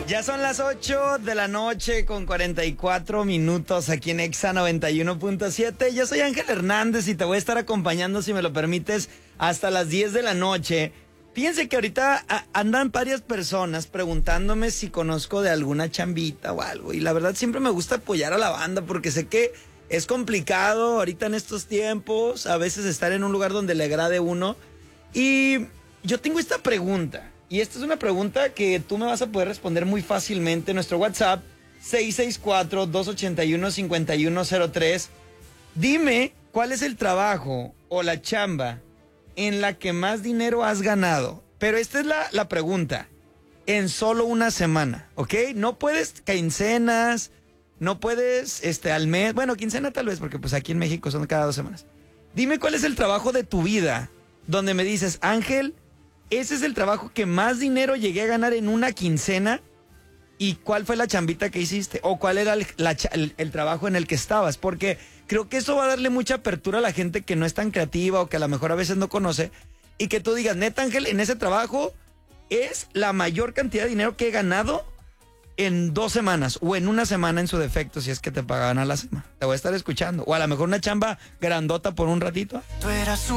Ya son las 8 de la noche con 44 minutos aquí en Exa 91.7. Yo soy Ángel Hernández y te voy a estar acompañando, si me lo permites, hasta las 10 de la noche. Fíjense que ahorita andan varias personas preguntándome si conozco de alguna chambita o algo. Y la verdad siempre me gusta apoyar a la banda porque sé que es complicado ahorita en estos tiempos, a veces estar en un lugar donde le agrade uno. Y yo tengo esta pregunta. Y esta es una pregunta que tú me vas a poder responder muy fácilmente en nuestro WhatsApp 664-281-5103. Dime cuál es el trabajo o la chamba en la que más dinero has ganado. Pero esta es la pregunta. En solo una semana, ¿ok? No puedes quincenas, no puedes al mes. Bueno, quincena tal vez, porque pues aquí en México son cada 2 semanas. Dime cuál es el trabajo de tu vida donde me dices, Ángel, ese es el trabajo que más dinero llegué a ganar en una quincena. ¿Y cuál fue la chambita que hiciste? ¿O cuál era el trabajo en el que estabas? Porque creo que eso va a darle mucha apertura a la gente que no es tan creativa o que a lo mejor a veces no conoce. Y que tú digas, neta, Ángel, en ese trabajo es la mayor cantidad de dinero que he ganado en 2 semanas. O en una semana en su defecto, si es que te pagaban a la semana. Te voy a estar escuchando. O a lo mejor una chamba grandota por un ratito. Tú eras